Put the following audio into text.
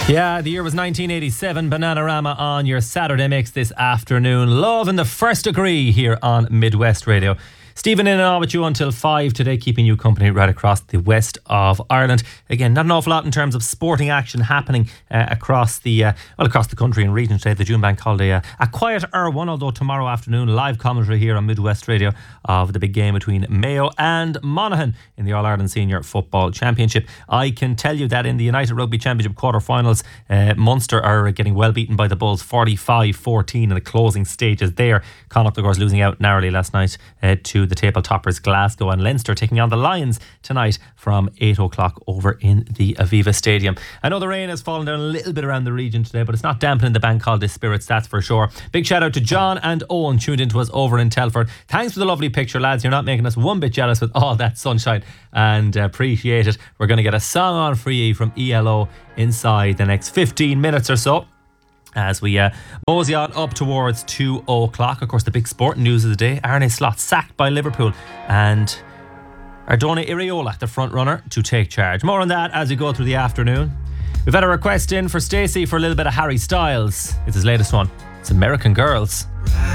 Yeah, the year was 1987. Bananarama on your Saturday mix this afternoon. Love in the first degree here on Midwest Radio. Stephen in and on with you until 5 today, keeping you company right across the west of Ireland. Again, not an awful lot in terms of sporting action happening across the country and region today. The June Bank holiday, a quieter one, although tomorrow afternoon live commentary here on Midwest Radio of the big game between Mayo and Monaghan in the All-Ireland Senior Football Championship. I can tell you that in the United Rugby Championship quarter-finals, Munster are getting well beaten by the Bulls 45-14 in the closing stages there. Connacht, of course, losing out narrowly last night to the table toppers Glasgow, and Leinster taking on the Lions tonight from 8 o'clock over in the Aviva Stadium. I know the rain has fallen down a little bit around the region today, but it's not dampening the bank holiday spirits, that's for sure. Big shout out to John and Owen tuned into us over in Telford. Thanks for the lovely picture, lads. You're not making us one bit jealous with all that sunshine, and appreciate it. We're going to get a song on for you from ELO inside the next 15 minutes or so, as we mosey on up towards 2 o'clock. Of course, the big sporting news of the day: Arne Slot sacked by Liverpool, and Ardona Iriola, the front runner, to take charge. More on that as we go through the afternoon. We've had a request in for Stacey for a little bit of Harry Styles. It's his latest one. It's American Girls.